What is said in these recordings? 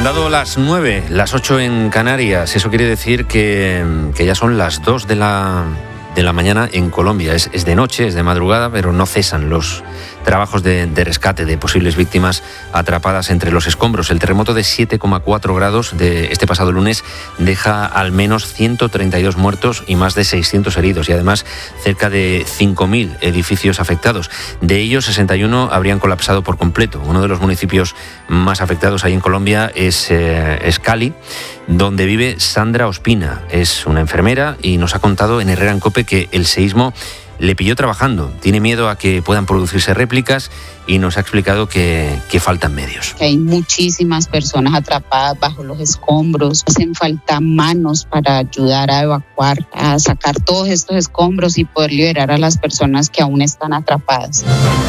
Han dado las 9, las 8 en Canarias. Eso quiere decir que ya son las 2 de la mañana en Colombia. Es de noche, es de madrugada, pero no cesan los trabajos de rescate de posibles víctimas atrapadas entre los escombros. El terremoto de 7,4 grados de este pasado lunes deja al menos 132 muertos y más de 600 heridos, y además cerca de 5.000 edificios afectados. De ellos, 61 habrían colapsado por completo. Uno de los municipios más afectados ahí en Colombia es Cali, donde vive Sandra Ospina. Es una enfermera y nos ha contado en Herrera en COPE que el seísmo le pilló trabajando. Tiene miedo a que puedan producirse réplicas y nos ha explicado que faltan medios. Hay muchísimas personas atrapadas bajo los escombros. Hacen falta manos para ayudar a evacuar, a sacar todos estos escombros y poder liberar a las personas que aún están atrapadas.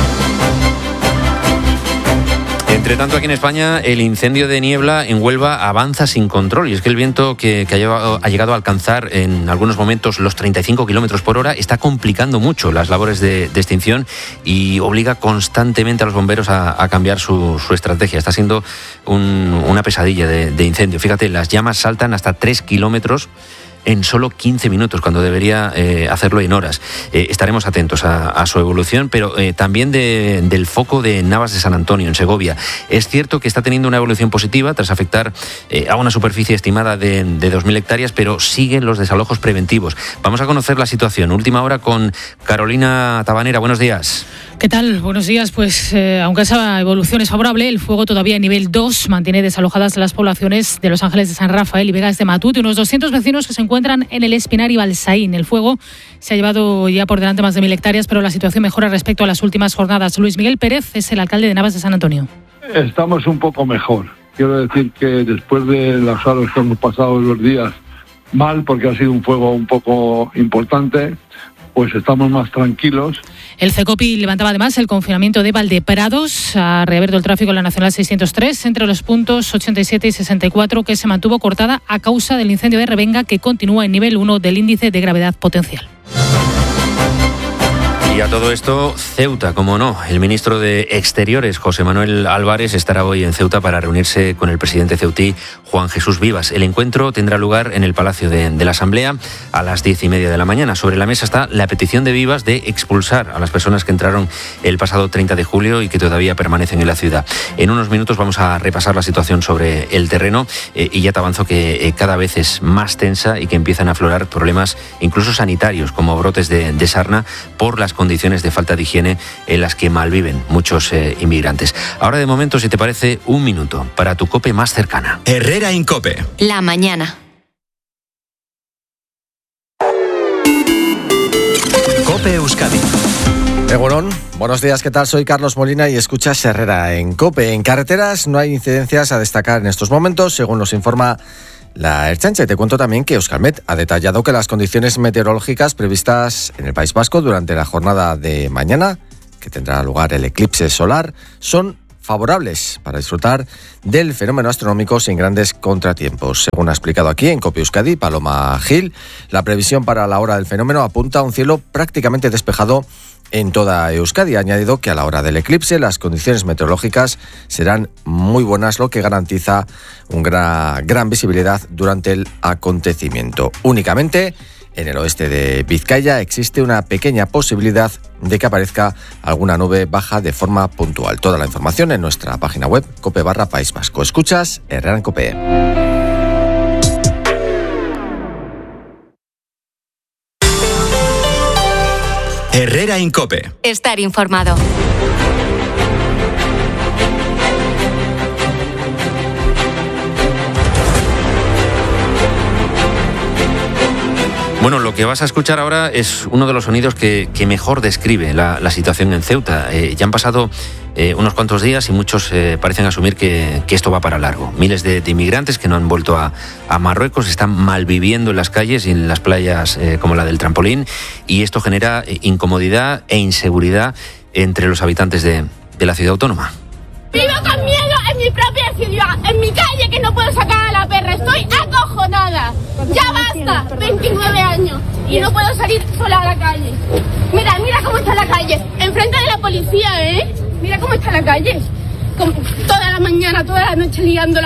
Entre tanto, aquí en España, el incendio de niebla en Huelva avanza sin control, y es que el viento que ha llegado a alcanzar en algunos momentos los 35 kilómetros por hora está complicando mucho las labores de extinción y obliga constantemente a los bomberos a cambiar su estrategia. Está siendo una pesadilla de incendio. Fíjate, las llamas saltan hasta 3 kilómetros en solo 15 minutos, cuando debería hacerlo en horas. Estaremos atentos a su evolución, pero también del foco de Navas de San Antonio, en Segovia. Es cierto que está teniendo una evolución positiva tras afectar a una superficie estimada de 2.000 hectáreas, pero siguen los desalojos preventivos. Vamos a conocer la situación. Última hora con Carolina Tabanera. Buenos días. ¿Qué tal? Buenos días. Pues aunque esa evolución es favorable, el fuego todavía en nivel 2 mantiene desalojadas las poblaciones de Los Ángeles de San Rafael y Vegas de Matute, unos 200 vecinos que se encuentran en el Espinar y Balsaín. El fuego se ha llevado ya por delante más de 1.000 hectáreas, pero la situación mejora respecto a las últimas jornadas. Luis Miguel Pérez es el alcalde de Navas de San Antonio. Estamos un poco mejor. Quiero decir que después de las horas que hemos pasado los días mal, porque ha sido un fuego un poco importante, pues estamos más tranquilos. El CECOPI levantaba además el confinamiento de Valdeprados. Ha reabierto el tráfico en la Nacional 603 entre los puntos 87 y 64, que se mantuvo cortada a causa del incendio de Revenga, que continúa en nivel 1 del índice de gravedad potencial. Y a todo esto, Ceuta, como no. El ministro de Exteriores, José Manuel Álvarez, estará hoy en Ceuta para reunirse con el presidente ceutí, Juan Jesús Vivas. El encuentro tendrá lugar en el Palacio de la Asamblea a las 10:30 de la mañana. Sobre la mesa está la petición de Vivas de expulsar a las personas que entraron el pasado 30 de julio y que todavía permanecen en la ciudad. En unos minutos vamos a repasar la situación sobre el terreno y ya te avanzo que cada vez es más tensa y que empiezan a aflorar problemas incluso sanitarios, como brotes de sarna, por las condiciones de falta de higiene en las que malviven muchos inmigrantes. Ahora, de momento, si te parece, un minuto para tu COPE más cercana. Herrera en COPE. La mañana. COPE Euskadi. Egunon, buenos días, ¿qué tal? Soy Carlos Molina y escuchas Herrera en COPE. En carreteras no hay incidencias a destacar en estos momentos, según nos informa la Ertzaintza. Y te cuento también que Euskalmet ha detallado que las condiciones meteorológicas previstas en el País Vasco durante la jornada de mañana, que tendrá lugar el eclipse solar, son favorables para disfrutar del fenómeno astronómico sin grandes contratiempos. Según ha explicado aquí en COPE Euskadi Paloma Gil, la previsión para la hora del fenómeno apunta a un cielo prácticamente despejado en toda Euskadi. Ha añadido que a la hora del eclipse las condiciones meteorológicas serán muy buenas, lo que garantiza una gran visibilidad durante el acontecimiento. Únicamente en el oeste de Vizcaya existe una pequeña posibilidad de que aparezca alguna nube baja de forma puntual. Toda la información en nuestra página web cope/País Vasco. Escuchas Herrera en COPE. Herrera en COPE. Estar informado. Bueno, lo que vas a escuchar ahora es uno de los sonidos que mejor describe la situación en Ceuta. Ya han pasado unos cuantos días y muchos parecen asumir que esto va para largo. Miles de inmigrantes que no han vuelto a Marruecos están malviviendo en las calles y en las playas como la del Trampolín, y esto genera incomodidad e inseguridad entre los habitantes de la ciudad autónoma. Vivo con miedo en mi propia ciudad, en mi calle, que no puedo sacar a la perra. Estoy acojonada. Ya basta, 29 años y no puedo salir sola a la calle. Mira cómo está la calle, enfrente de la policía, ¿eh? Mira cómo está la calle. Toda la mañana, toda la noche liándola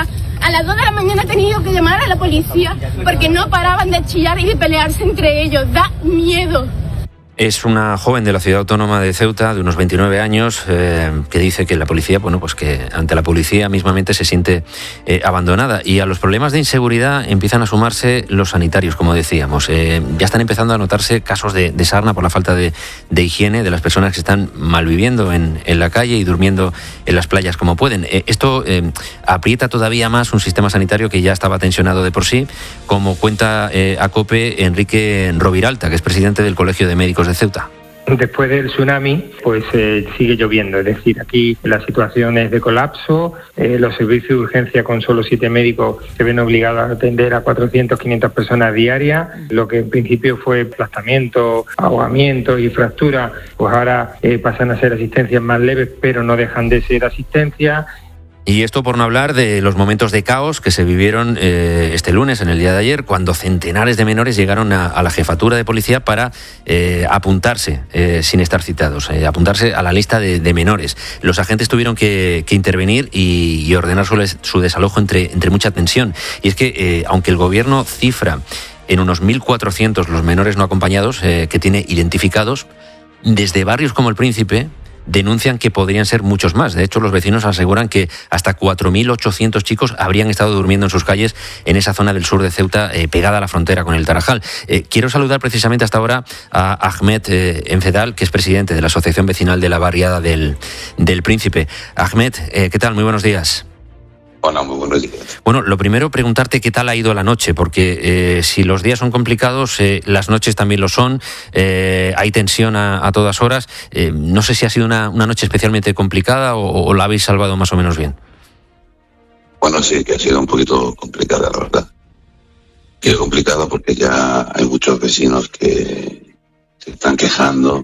A las 2 de la mañana he tenido que llamar a la policía porque no paraban de chillar y de pelearse entre ellos. Da miedo. Es una joven de la ciudad autónoma de Ceuta, de unos 29 años, que dice que la policía, que ante la policía mismamente se siente abandonada. Y a los problemas de inseguridad empiezan a sumarse los sanitarios, como decíamos. Ya están empezando a notarse casos de sarna por la falta de higiene de las personas que están malviviendo en la calle y durmiendo en las playas como pueden. Esto aprieta todavía más un sistema sanitario que ya estaba tensionado de por sí, como cuenta a COPE Enrique Roviralta, que es presidente del Colegio de Médicos de Ceuta. Después del tsunami, pues sigue lloviendo, es decir, aquí la situación es de colapso, los servicios de urgencia con solo 7 médicos se ven obligados a atender a 400, 500 personas diarias, lo que en principio fue aplastamiento, ahogamiento y fractura, pues ahora pasan a ser asistencias más leves, pero no dejan de ser asistencias. Y esto por no hablar de los momentos de caos que se vivieron este lunes, en el día de ayer, cuando centenares de menores llegaron a la jefatura de policía para apuntarse, sin estar citados, apuntarse a la lista de menores. Los agentes tuvieron que intervenir y ordenar su desalojo entre mucha tensión. Y es que, aunque el gobierno cifra en unos 1.400 los menores no acompañados que tiene identificados, desde barrios como El Príncipe denuncian que podrían ser muchos más. De hecho, los vecinos aseguran que hasta 4.800 chicos habrían estado durmiendo en sus calles en esa zona del sur de Ceuta, pegada a la frontera con el Tarajal. Quiero saludar precisamente hasta ahora a Ahmed Enfedal, que es presidente de la Asociación Vecinal de la Barriada del Príncipe. Ahmed, ¿qué tal? Muy buenos días. Hola, muy buenos días. Bueno, lo primero, preguntarte qué tal ha ido la noche, porque si los días son complicados, las noches también lo son, hay tensión a todas horas. No sé si ha sido una noche especialmente complicada o la habéis salvado más o menos bien. Bueno, sí, que ha sido un poquito complicada, la verdad. Ha sido complicada porque ya hay muchos vecinos que se están quejando.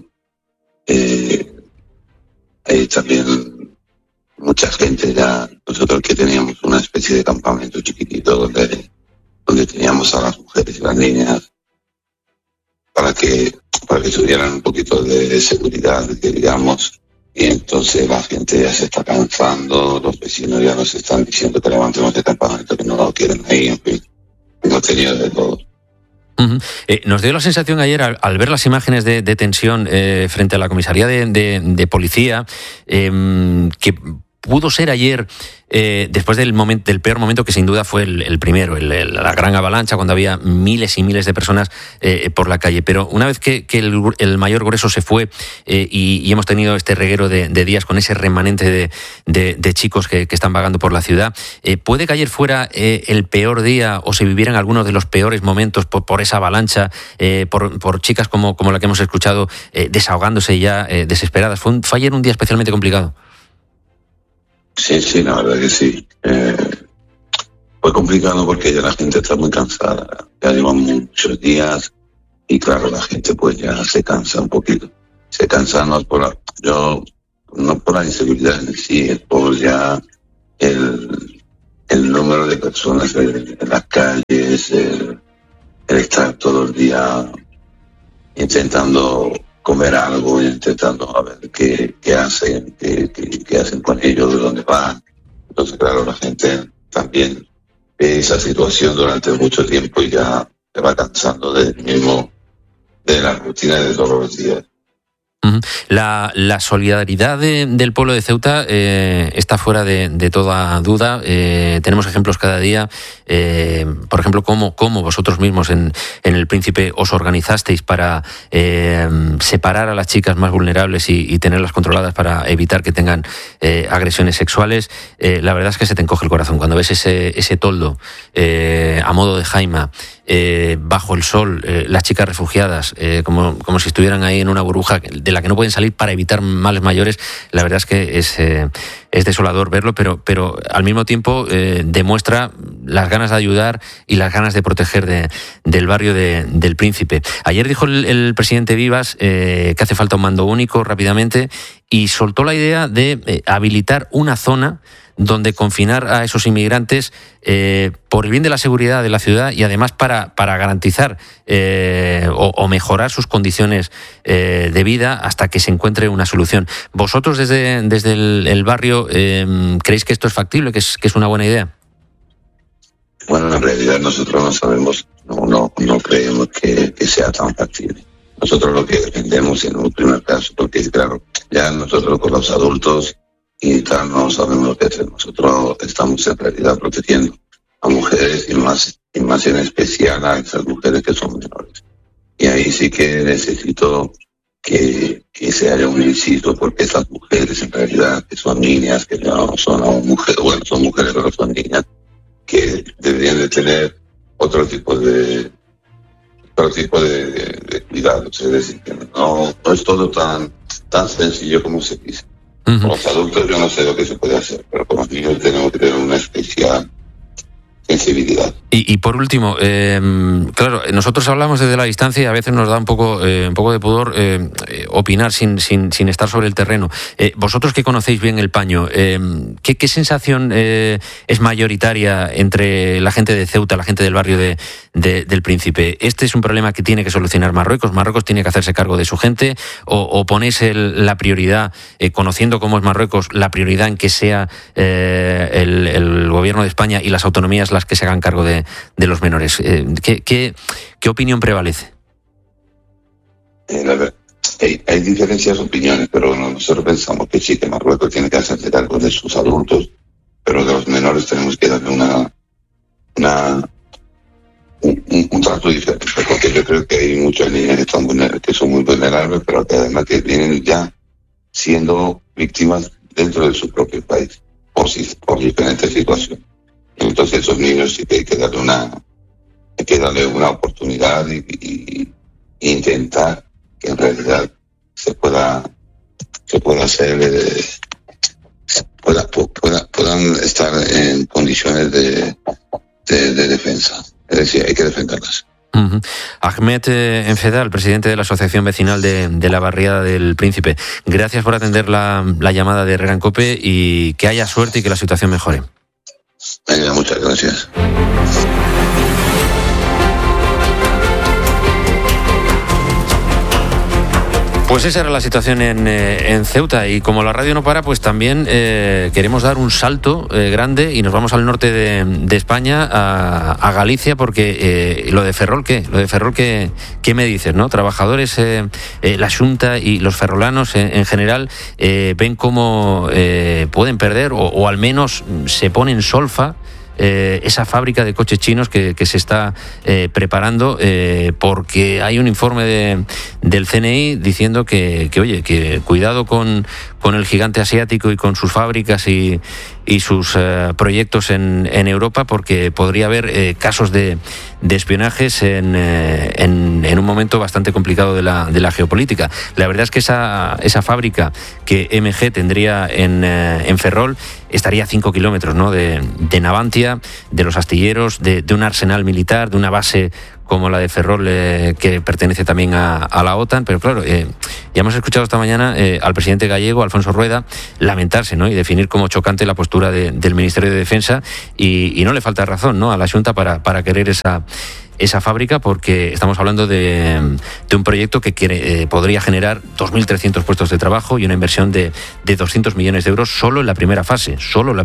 Hay también mucha gente ya. Nosotros que teníamos una especie de campamento chiquitito donde teníamos a las mujeres y las niñas para que tuvieran un poquito de seguridad, digamos, y entonces la gente ya se está cansando, los vecinos ya nos están diciendo que levantemos el campamento, que no lo quieren ahí, en fin, hemos tenido de todo. Uh-huh. Nos dio la sensación ayer al ver las imágenes de tensión frente a la comisaría de policía, que pudo ser ayer, después del peor momento, que sin duda fue el primero, la gran avalancha, cuando había miles y miles de personas por la calle. Pero una vez que el mayor grueso se fue y hemos tenido este reguero de días con ese remanente de chicos que están vagando por la ciudad, ¿puede que ayer fuera el peor día o se vivieran algunos de los peores momentos por esa avalancha, por chicas como la que hemos escuchado, desahogándose ya, desesperadas? ¿Fue ayer un día especialmente complicado? Sí, la verdad que sí. Fue complicado porque ya la gente está muy cansada. Ya llevan muchos días y claro, la gente pues ya se cansa un poquito. Se cansa no por la inseguridad en sí, es por ya el número de personas en las calles, el estar todo el día intentando comer algo, intentando a ver qué hacen, qué hacen con ellos, de dónde van. Entonces, claro, la gente también ve esa situación durante mucho tiempo y ya se va cansando de la rutina de todos los días. La solidaridad del pueblo de Ceuta está fuera de toda duda. Tenemos ejemplos cada día. Por ejemplo, cómo vosotros mismos en El Príncipe os organizasteis para separar a las chicas más vulnerables y tenerlas controladas para evitar que tengan agresiones sexuales. La verdad es que se te encoge el corazón cuando ves ese toldo a modo de jaima, bajo el sol, las chicas refugiadas, como si estuvieran ahí en una burbuja de la que no pueden salir para evitar males mayores. La verdad es que es desolador verlo, pero al mismo tiempo demuestra las ganas de ayudar y las ganas de proteger del barrio del Príncipe. Ayer dijo el presidente Vivas que hace falta un mando único rápidamente y soltó la idea de habilitar una zona donde confinar a esos inmigrantes por el bien de la seguridad de la ciudad y además para garantizar o mejorar sus condiciones de vida hasta que se encuentre una solución. ¿Vosotros desde el barrio creéis que esto es factible, que es una buena idea? Bueno, en realidad nosotros no sabemos, no creemos que sea tan factible. Nosotros lo que defendemos en un primer caso, porque claro, ya nosotros con los adultos y tal no sabemos lo que hacer. Nosotros estamos en realidad protegiendo a mujeres y más en especial a esas mujeres que son menores. Y ahí sí que necesito que se haya un inciso, porque esas mujeres en realidad que son niñas, que no son mujeres, bueno, son mujeres pero son niñas, que deberían de tener otro tipo de cuidados. Es decir, que no es todo tan sencillo como se dice. Uh-huh. Con los adultos yo no sé lo que se puede hacer, pero con los niños tenemos que tener una especial sensibilidad. Y por último, claro, nosotros hablamos desde la distancia y a veces nos da un poco de pudor opinar sin estar sobre el terreno. Vosotros que conocéis bien el paño, ¿qué sensación es mayoritaria entre la gente de Ceuta, la gente del barrio del Príncipe? ¿Este es un problema que tiene que solucionar Marruecos? ¿Marruecos tiene que hacerse cargo de su gente? ¿O ponéis la prioridad, conociendo cómo es Marruecos, la prioridad en que sea el gobierno de España y las autonomías las que se hagan cargo de los menores? ¿Qué opinión prevalece? Hay diferencias de opiniones, pero nosotros pensamos que sí, que Marruecos tiene que hacerse cargo de sus adultos, pero de los menores tenemos que darle un trato diferente, porque yo creo que hay muchas niñas que son muy vulnerables, pero que además que vienen ya siendo víctimas dentro de su propio país por diferentes situaciones. Entonces esos niños sí que hay que darle una oportunidad y intentar que en realidad se pueda hacer, puedan estar en condiciones de defensa. Es decir, hay que defenderlas. Uh-huh. Ahmed Enfedal, presidente de la Asociación Vecinal de la Barriada del Príncipe, gracias por atender la llamada de Herrera en COPE y que haya suerte y que la situación mejore. Venga, muchas gracias. Pues esa era la situación en Ceuta, y como la radio no para, pues también queremos dar un salto grande y nos vamos al norte de España, a Galicia, porque lo de Ferrol, ¿qué me dices, no? Trabajadores, la Xunta y los ferrolanos en general ven cómo pueden perder o al menos se pone en solfa esa fábrica de coches chinos que se está preparando, porque hay un informe del CNI diciendo que cuidado con el gigante asiático y con sus fábricas y sus proyectos en Europa, porque podría haber casos de espionajes en un momento bastante complicado de la geopolítica. La verdad es que esa fábrica que MG tendría en Ferrol estaría a 5 kilómetros, ¿no?, de Navantia, de los astilleros, de un arsenal militar, de una base como la de Ferrol, que pertenece también a la OTAN. Pero claro, ya hemos escuchado esta mañana al presidente gallego, Alfonso Rueda, lamentarse, ¿no?, y definir como chocante la postura del Ministerio de Defensa, y no le falta razón, ¿no?, a la Xunta para querer esa fábrica, porque estamos hablando de un proyecto que podría generar 2.300 puestos de trabajo y una inversión de 200 millones de euros solo en la primera fase.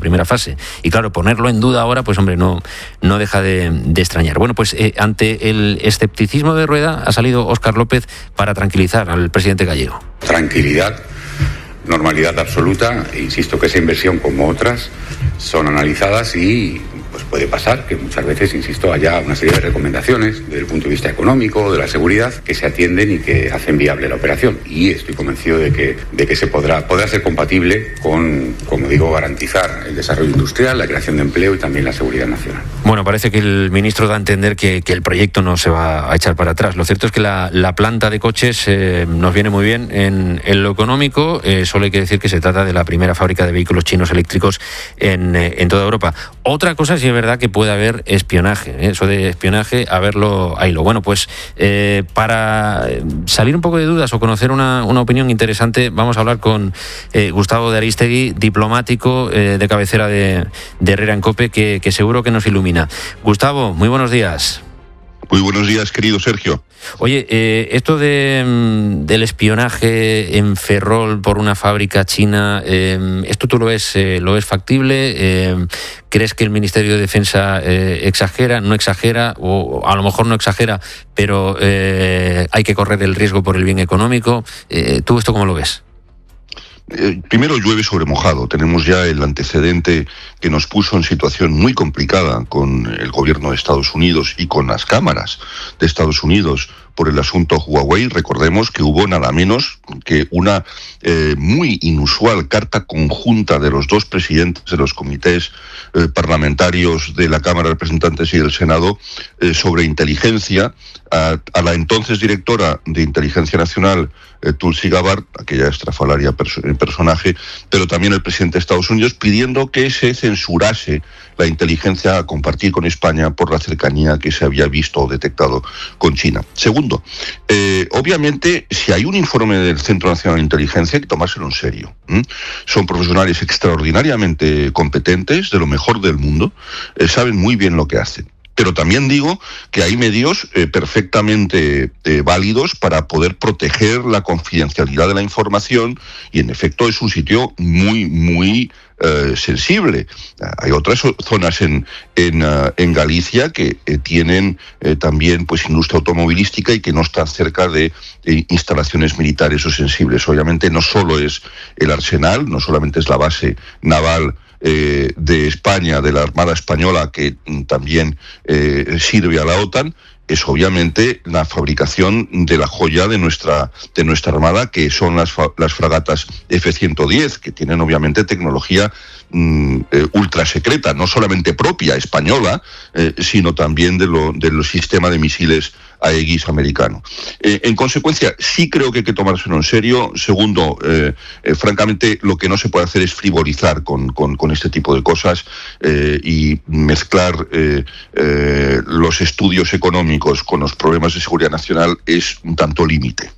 Y claro, ponerlo en duda ahora, pues hombre, no deja de extrañar. Bueno, pues ante el escepticismo de Rueda ha salido Óscar López para tranquilizar al presidente gallego. Tranquilidad, normalidad absoluta. Insisto que esa inversión, como otras, son analizadas y pues puede pasar que muchas veces, insisto, haya una serie de recomendaciones desde el punto de vista económico, de la seguridad, que se atienden y que hacen viable la operación. Y estoy convencido de que se podrá ser compatible con, como digo, garantizar el desarrollo industrial, la creación de empleo y también la seguridad nacional. Bueno, parece que el ministro da a entender que el proyecto no se va a echar para atrás. Lo cierto es que la planta de coches nos viene muy bien en lo económico. Solo hay que decir que se trata de la primera fábrica de vehículos chinos eléctricos en toda Europa. Otra cosa sí es verdad que puede haber espionaje, eso de espionaje, a verlo, haylo. Bueno, pues para salir un poco de dudas o conocer una opinión interesante, vamos a hablar con Gustavo de Aristegui, diplomático de cabecera de Herrera en COPE, que seguro que nos ilumina. Gustavo, muy buenos días. Muy buenos días, querido Sergio. Oye, esto del espionaje en Ferrol por una fábrica china, ¿esto tú lo ves factible? ¿Crees que el Ministerio de Defensa exagera, no exagera, o a lo mejor no exagera, pero hay que correr el riesgo por el bien económico? ¿Tú esto cómo lo ves? Primero, llueve sobre mojado. Tenemos ya el antecedente que nos puso en situación muy complicada con el gobierno de Estados Unidos y con las cámaras de Estados Unidos por el asunto Huawei. Recordemos que hubo nada menos que una muy inusual carta conjunta de los dos presidentes de los comités parlamentarios de la Cámara de Representantes y del Senado sobre inteligencia a la entonces directora de Inteligencia Nacional, Tulsi Gabbard, aquella estrafalaria personaje, pero también el presidente de Estados Unidos, pidiendo que se censurase la inteligencia a compartir con España por la cercanía que se había visto o detectado con China. Segundo, obviamente, si hay un informe del Centro Nacional de Inteligencia, hay que tomárselo en serio. Son profesionales extraordinariamente competentes, de lo mejor del mundo, saben muy bien lo que hacen. Pero también digo que hay medios perfectamente válidos para poder proteger la confidencialidad de la información, y en efecto es un sitio muy sensible. Hay otras zonas en Galicia que tienen también pues industria automovilística y que no están cerca de instalaciones militares o sensibles. Obviamente no solo es el arsenal, no solamente es la base naval de España, de la Armada Española, que también sirve a la OTAN, es obviamente la fabricación de la joya de nuestra Armada, que son las fragatas F-110, que tienen obviamente tecnología ultra secreta, no solamente propia española, sino también del sistema de misiles Aegis americano. En consecuencia, sí creo que hay que tomárselo en serio. Segundo, francamente, lo que no se puede hacer es frivolizar con este tipo de cosas y mezclar los estudios económicos con los problemas de seguridad nacional es un tanto límite.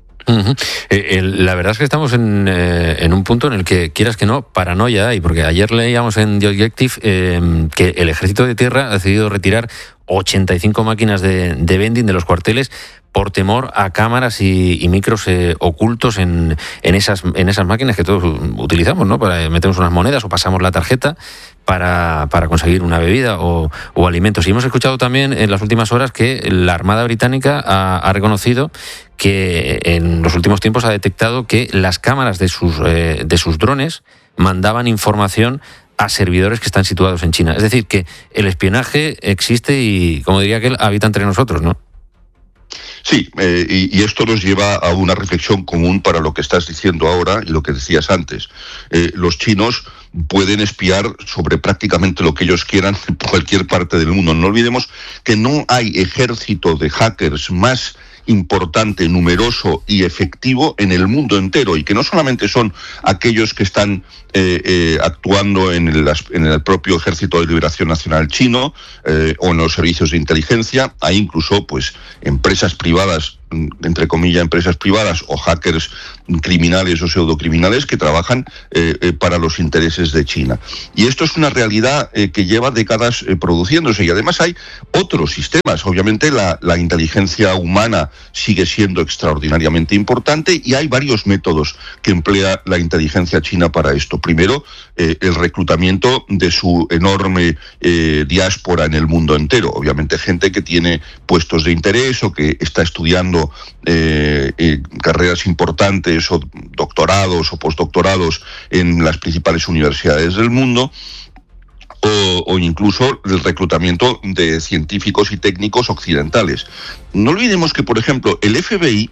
La verdad es que estamos en un punto en el que, quieras que no, paranoia hay, porque ayer leíamos en The Objective que el Ejército de Tierra ha decidido retirar 85 máquinas de vending de los cuarteles por temor a cámaras y micros ocultos en esas máquinas que todos utilizamos, ¿no? Para metemos unas monedas o pasamos la tarjeta para conseguir una bebida o alimentos. Y hemos escuchado también en las últimas horas que la Armada Británica ha reconocido que en los últimos tiempos ha detectado que las cámaras de sus drones mandaban información a servidores que están situados en China. Es decir, que el espionaje existe y, como diría aquel, habita entre nosotros, ¿no? Sí, y esto nos lleva a una reflexión común para lo que estás diciendo ahora y lo que decías antes. Los chinos pueden espiar sobre prácticamente lo que ellos quieran en cualquier parte del mundo. No olvidemos que no hay ejército de hackers más importante, numeroso y efectivo en el mundo entero, y que no solamente son aquellos que están actuando en el propio Ejército de Liberación Nacional chino o en los servicios de inteligencia. Hay incluso pues empresas privadas, entre comillas empresas privadas, o hackers criminales o pseudocriminales que trabajan para los intereses de China. Y esto es una realidad que lleva décadas produciéndose, y además hay otros sistemas. Obviamente la inteligencia humana sigue siendo extraordinariamente importante, y hay varios métodos que emplea la inteligencia china para esto. Primero, el reclutamiento de su enorme diáspora en el mundo entero. Obviamente gente que tiene puestos de interés o que está estudiando carreras importantes o doctorados o postdoctorados en las principales universidades del mundo, o incluso el reclutamiento de científicos y técnicos occidentales. No olvidemos que, por ejemplo, el FBI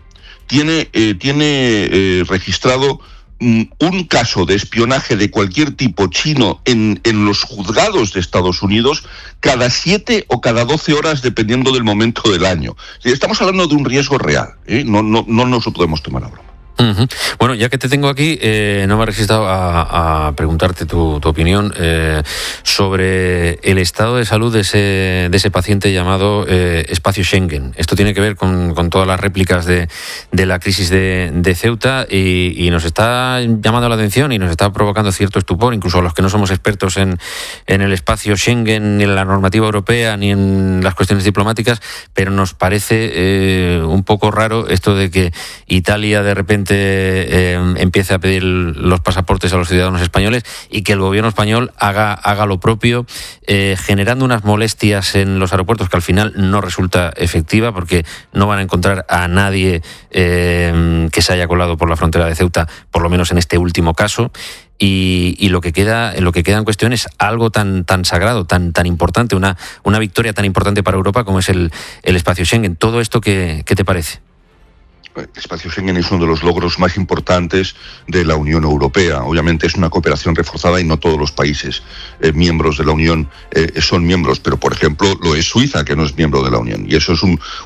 tiene registrado un caso de espionaje de cualquier tipo chino en los juzgados de Estados Unidos cada 7 o cada 12 horas, dependiendo del momento del año. Estamos hablando de un riesgo real, ¿eh? No nos lo podemos tomar a broma. Uh-huh. Bueno, ya que te tengo aquí, no me he resistido a preguntarte tu opinión sobre el estado de salud de ese paciente llamado espacio Schengen. Esto tiene que ver con todas las réplicas de la crisis de Ceuta y nos está llamando la atención y nos está provocando cierto estupor, incluso a los que no somos expertos en el espacio Schengen, ni en la normativa europea, ni en las cuestiones diplomáticas, pero nos parece un poco raro esto de que Italia de repente empiece a pedir los pasaportes a los ciudadanos españoles y que el gobierno español haga lo propio, generando unas molestias en los aeropuertos que al final no resulta efectiva, porque no van a encontrar a nadie que se haya colado por la frontera de Ceuta, por lo menos en este último caso. Y lo que queda en cuestión es algo tan sagrado, tan importante, una victoria tan importante para Europa como es el espacio Schengen. Todo esto, ¿qué te parece? El espacio Schengen es uno de los logros más importantes de la Unión Europea. Obviamente es una cooperación reforzada y no todos los países miembros de la Unión son miembros, pero por ejemplo lo es Suiza, que no es miembro de la Unión, y eso es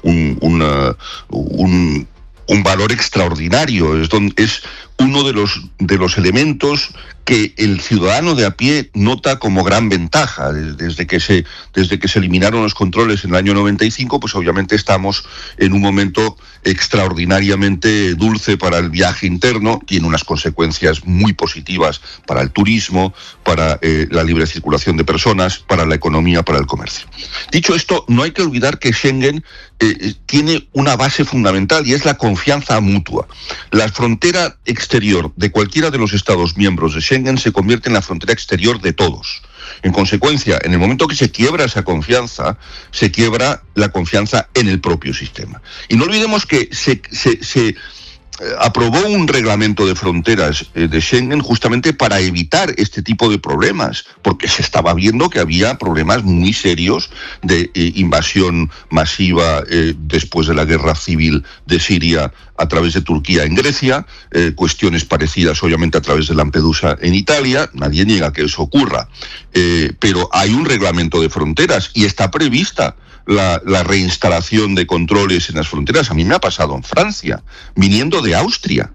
un valor extraordinario. Es uno de los elementos que el ciudadano de a pie nota como gran ventaja. Desde que se eliminaron los controles en el año 95, pues obviamente estamos en un momento extraordinariamente dulce para el viaje interno. Tiene unas consecuencias muy positivas para el turismo, para la libre circulación de personas, para la economía, para el comercio. Dicho esto, no hay que olvidar que Schengen tiene una base fundamental y es la confianza mutua. La frontera exterior de cualquiera de los Estados miembros de Schengen se convierte en la frontera exterior de todos. En consecuencia, en el momento que se quiebra esa confianza, se quiebra la confianza en el propio sistema. Y no olvidemos que se aprobó un reglamento de fronteras de Schengen justamente para evitar este tipo de problemas, porque se estaba viendo que había problemas muy serios de invasión masiva después de la guerra civil de Siria a través de Turquía en Grecia, cuestiones parecidas obviamente a través de Lampedusa en Italia. Nadie niega que eso ocurra, pero hay un reglamento de fronteras y está prevista la reinstalación de controles en las fronteras. A mí me ha pasado en Francia, viniendo de Austria,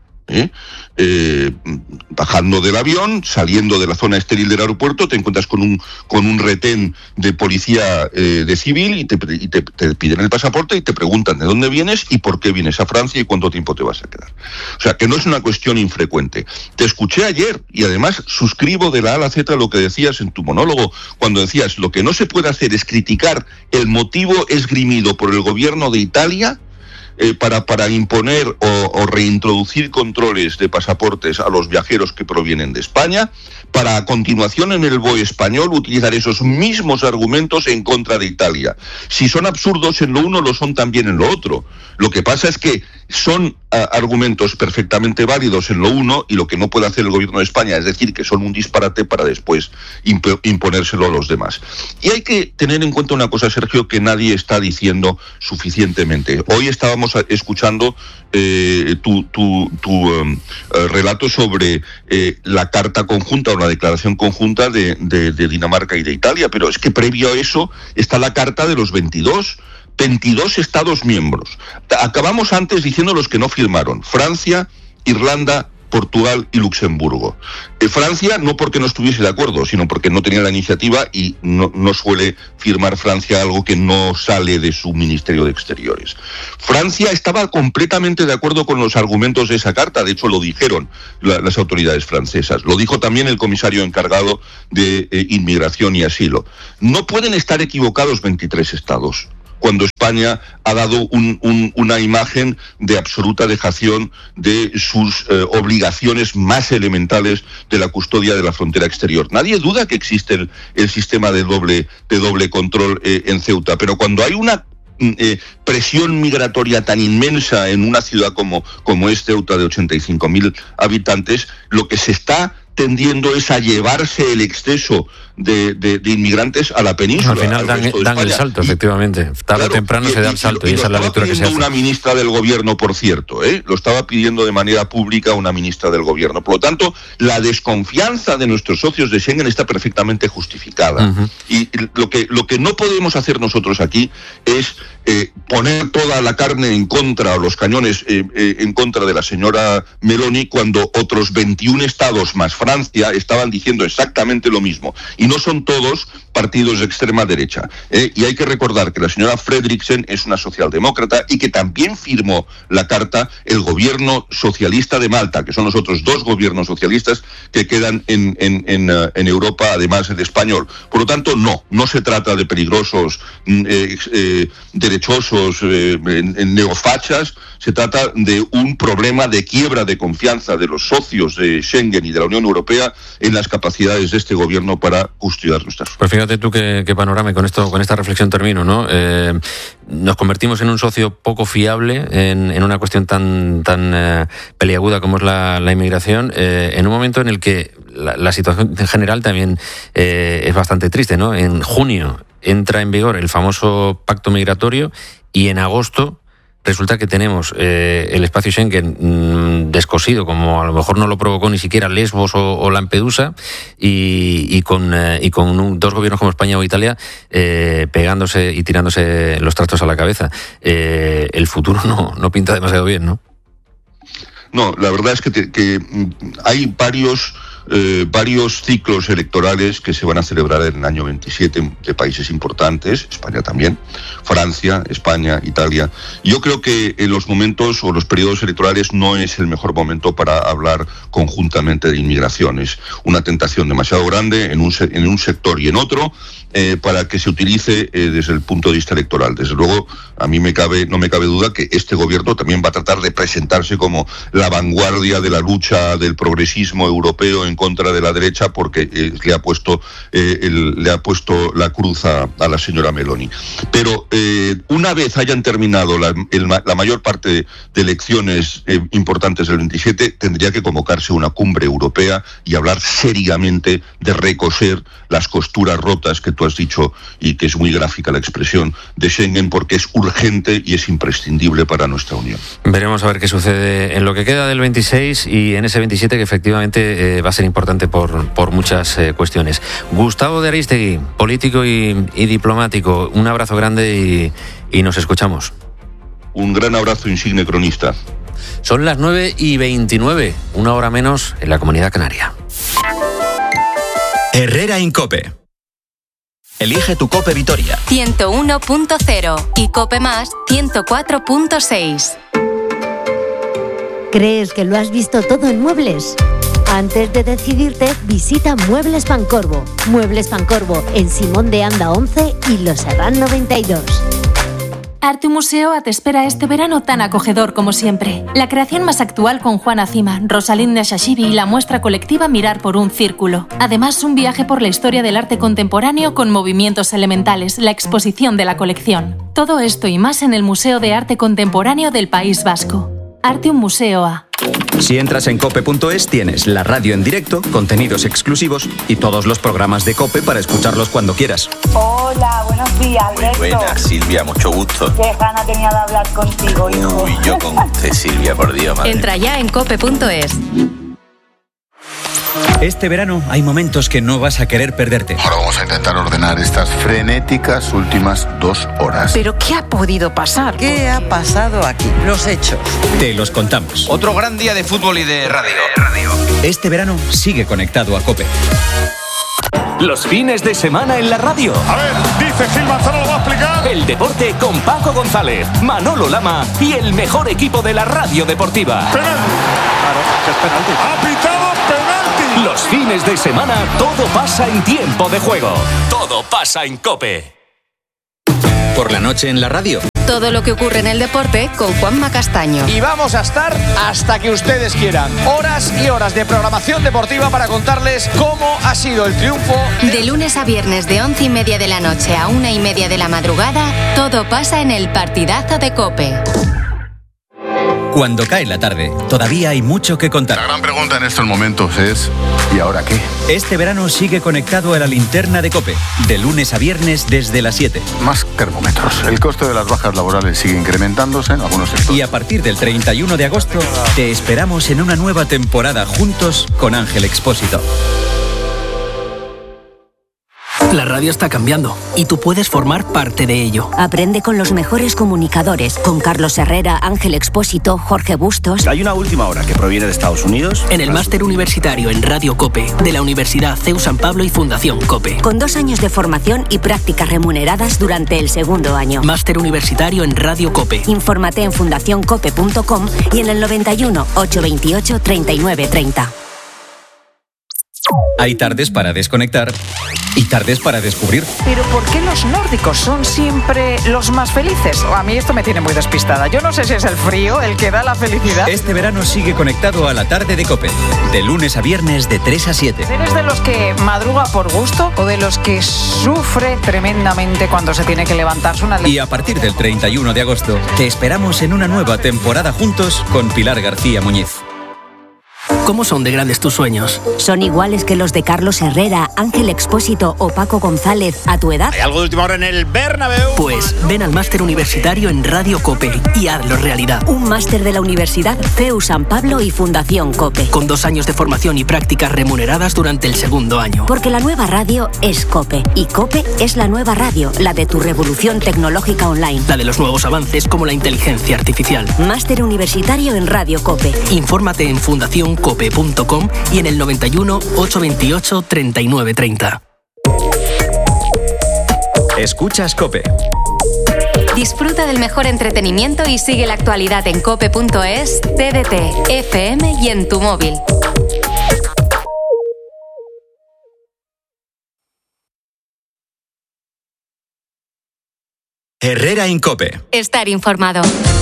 bajando del avión, saliendo de la zona estéril del aeropuerto, te encuentras con un retén de policía de civil y te piden el pasaporte y te preguntan de dónde vienes y por qué vienes a Francia y cuánto tiempo te vas a quedar. O sea, que no es una cuestión infrecuente. Te escuché ayer y además suscribo de la A a la Z lo que decías en tu monólogo, cuando decías lo que no se puede hacer es criticar el motivo esgrimido por el gobierno de Italia para imponer o reintroducir controles de pasaportes a los viajeros que provienen de España, para a continuación en el BOE español utilizar esos mismos argumentos en contra de Italia. Si son absurdos en lo uno, lo son también en lo otro. Lo que pasa es que son argumentos perfectamente válidos en lo uno y lo que no puede hacer el gobierno de España es decir que son un disparate para después imponérselo a los demás. Y hay que tener en cuenta una cosa, Sergio, que nadie está diciendo suficientemente. Hoy estábamos escuchando tu relato sobre la carta conjunta o la declaración conjunta de Dinamarca y de Italia, pero es que previo a eso está la carta de los 22 Estados miembros. Acabamos antes diciendo los que no firmaron: Francia, Irlanda, Portugal y Luxemburgo. Francia no porque no estuviese de acuerdo, sino porque no tenía la iniciativa y no suele firmar Francia algo que no sale de su Ministerio de Exteriores. Francia estaba completamente de acuerdo con los argumentos de esa carta, de hecho lo dijeron las autoridades francesas, lo dijo también el comisario encargado de Inmigración y Asilo. No pueden estar equivocados 23 estados. Cuando España ha dado una imagen de absoluta dejación de sus obligaciones más elementales de la custodia de la frontera exterior. Nadie duda que existe el sistema de doble control en Ceuta, pero cuando hay una presión migratoria tan inmensa en una ciudad como es Ceuta, de 85.000 habitantes, lo que se está tendiendo es a llevarse el exceso de inmigrantes a la península. Al final dan el salto, efectivamente. Tarde o temprano se da el salto y esa es la lectura que se hace. Una ministra del gobierno, por cierto, lo estaba pidiendo de manera pública una ministra del gobierno. Por lo tanto, la desconfianza de nuestros socios de Schengen está perfectamente justificada. Uh-huh. Y lo que no podemos hacer nosotros aquí es poner toda la carne en contra, o los cañones en contra de la señora Meloni, cuando otros 21 estados más Francia estaban diciendo exactamente lo mismo. Y no son todos partidos de extrema derecha. Y hay que recordar que la señora Fredriksen es una socialdemócrata y que también firmó la carta el gobierno socialista de Malta, que son los otros dos gobiernos socialistas que quedan en Europa, además del español. Por lo tanto, no se trata de peligrosos derechosos neofachas, se trata de un problema de quiebra de confianza de los socios de Schengen y de la Unión Europea en las capacidades de este gobierno para custodiar nuestras fronteras. Pues fíjate tú qué panorama, y con esta reflexión termino, ¿no? Nos convertimos en un socio poco fiable en una cuestión tan peliaguda como es la inmigración, en un momento en el que la situación en general también es bastante triste, ¿no? En junio entra en vigor el famoso pacto migratorio y en agosto resulta que tenemos el espacio Schengen descosido, como a lo mejor no lo provocó ni siquiera Lesbos o Lampedusa, y con dos gobiernos como España o Italia pegándose y tirándose los trastos a la cabeza. El futuro no pinta demasiado bien, ¿no? No, la verdad es que hay varios ciclos electorales que se van a celebrar en el año 27 de países importantes, España también, Francia, España, Italia. Yo creo que en los momentos o los periodos electorales no es el mejor momento para hablar conjuntamente de inmigración. Es una tentación demasiado grande en un sector y en otro para que se utilice desde el punto de vista electoral. Desde luego, a mí no me cabe duda que este gobierno también va a tratar de presentarse como la vanguardia de la lucha del progresismo europeo en contra de la derecha, porque le ha puesto la cruz a la señora Meloni. Pero una vez hayan terminado la mayor parte de elecciones importantes del 27, tendría que convocarse una cumbre europea y hablar seriamente de recoser las costuras rotas que tú has dicho, y que es muy gráfica la expresión, de Schengen, porque es urgente y es imprescindible para nuestra Unión. Veremos a ver qué sucede en lo que queda del 26 y en ese 27, que efectivamente va a ser importante por muchas cuestiones. Gustavo de Arístegui, político y diplomático, un abrazo grande y nos escuchamos. Un gran abrazo, insigne cronista. Son las 9:29, una hora menos en la Comunidad Canaria. Herrera en COPE. Elige tu COPE Vitoria. 101.0 y COPE Más 104.6. ¿Crees que lo has visto todo en muebles? Antes de decidirte, visita Muebles Pancorbo. Muebles Pancorbo en Simón de Anda 11 y Los Serrán 92. Artium Museoa te espera este verano tan acogedor como siempre. La creación más actual con Juana Cima, Rosalinda Shashibi y la muestra colectiva Mirar por un Círculo. Además, un viaje por la historia del arte contemporáneo con movimientos elementales, la exposición de la colección. Todo esto y más en el Museo de Arte Contemporáneo del País Vasco. Artium Museoa. Si entras en cope.es tienes la radio en directo, contenidos exclusivos y todos los programas de COPE para escucharlos cuando quieras. Hola, buenos días, Alberto. Muy buenas, Silvia, mucho gusto. Qué gana tenía de hablar contigo, hijo. Uy, yo con usted, Silvia, por Dios, madre. Entra ya en cope.es. Este verano hay momentos que no vas a querer perderte. Ahora vamos a intentar ordenar estas frenéticas últimas 2 horas. ¿Pero qué ha podido pasar? ¿Qué ha pasado aquí? Los hechos. Te los contamos. Otro gran día de fútbol y de radio. Este verano sigue conectado a COPE. Los fines de semana en la radio. A ver, dice Gil Manzano, lo va a explicar. El deporte con Paco González, Manolo Lama y el mejor equipo de la radio deportiva. Penalti. Claro, es penalti. Ha pitado penalti. Los fines de semana todo pasa en tiempo de juego. Todo pasa en COPE. Por la noche en la radio. Todo lo que ocurre en el deporte con Juanma Castaño. Y vamos a estar hasta que ustedes quieran. Horas y horas de programación deportiva para contarles cómo ha sido el triunfo. De lunes a viernes de 11:30 de la noche a 1:30 de la madrugada, todo pasa en el partidazo de COPE. Cuando cae la tarde, todavía hay mucho que contar. La gran pregunta en estos momentos es ¿y ahora qué? Este verano sigue conectado a la linterna de COPE, de lunes a viernes desde las 7. Más termómetros. El coste de las bajas laborales sigue incrementándose en algunos sectores. Y a partir del 31 de agosto, te esperamos en una nueva temporada juntos con Ángel Expósito. La radio está cambiando y tú puedes formar parte de ello. Aprende con los mejores comunicadores, con Carlos Herrera, Ángel Expósito, Jorge Bustos. Hay una última hora que proviene de Estados Unidos. En el máster universitario en Radio COPE de la Universidad CEU San Pablo y Fundación COPE. Con 2 años de formación y prácticas remuneradas durante el segundo año. Máster universitario en Radio COPE. Infórmate en fundacioncope.com y en el 91 828 3930. Hay tardes para desconectar y tardes para descubrir. Pero ¿por qué los nórdicos son siempre los más felices? A mí esto me tiene muy despistada. Yo no sé si es el frío el que da la felicidad. Este verano sigue conectado a la tarde de COPE, de lunes a viernes de 3 a 7. ¿Eres de los que madruga por gusto o de los que sufre tremendamente cuando se tiene que levantarse una... Y a partir del 31 de agosto, te esperamos en una nueva temporada juntos con Pilar García Muñiz. ¿Cómo son de grandes tus sueños? Son iguales que los de Carlos Herrera, Ángel Expósito o Paco González a tu edad. ¿Hay algo de última hora en el Bernabéu? Pues ven al máster universitario en Radio COPE y hazlo realidad. Un máster de la Universidad CEU San Pablo y Fundación COPE. Con 2 años de formación y prácticas remuneradas durante el segundo año. Porque la nueva radio es COPE y COPE es la nueva radio, la de tu revolución tecnológica online. La de los nuevos avances como la inteligencia artificial. Máster universitario en Radio COPE. Infórmate en fundacioncope.com y en el 91 828 3930. Escuchas COPE. Disfruta del mejor entretenimiento y sigue la actualidad en cope.es, TDT, FM y en tu móvil. Herrera en COPE. Estar informado.